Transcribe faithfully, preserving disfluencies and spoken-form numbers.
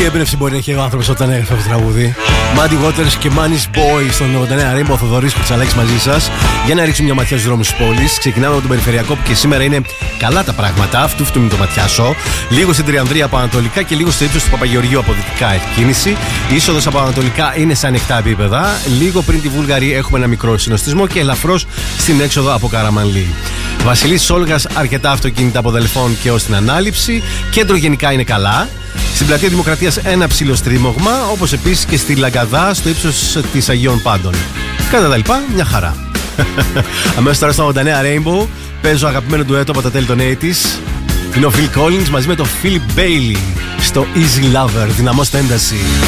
έμπνευση μπορεί να έχει ο άνθρωπος όταν έγραφε αυτό το τραγούδι. Muddy Waters και Manny's Boy στον ογδόντα εννέα Rainbow. Θοδωρής Κουτσαλάκης μαζί σας για να ρίξουμε μια ματιά στους δρόμους της πόλης. Ξεκινάμε από τον περιφερειακό που και σήμερα είναι καλά τα πράγματα. Αυτού φτού μην το ματιάσω. Λίγο στην Τριανδρία από ανατολικά και λίγο στο ύψος του Παπαγεωργίου από δυτικά έχει κίνηση. Η είσοδος από ανατολικά είναι σε ανοιχτά επίπεδα. Λίγο πριν τη Βούλγαρη έχουμε ένα μικρό συνοστισμό και ελαφρώς στην έξοδο από Καραμανλή. Βασιλής Όλγας αρκετά αυτοκίνητα από Δελφών και ως την ανάληψη. Κέντρο γενικά είναι καλά. Στην πλατεία Δημοκρατίας ένα ψηλό στρίμωγμα, όπως επίσης και στη Λαγκαδά στο ύψος της Αγίων Πάντων. Κατά τα λοιπά, μια χαρά. Αμέσως τώρα στο ογδόντα εννέα Rainbow παίζω αγαπημένο ντουέτο από τα τέλη των ογδόντα. Είναι ο Phil Collins μαζί με τον Philip Bailey στο Easy Lover. Δυναμώστε ένταση.